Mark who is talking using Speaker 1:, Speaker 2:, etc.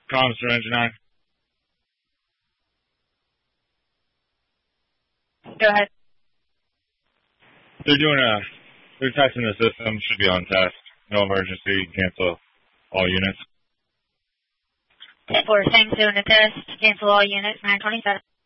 Speaker 1: Comms for Engine 9.
Speaker 2: Go ahead.
Speaker 1: They're testing the system, should be on test. No emergency, cancel all units.
Speaker 2: 4, same doing the test, cancel all units, 927.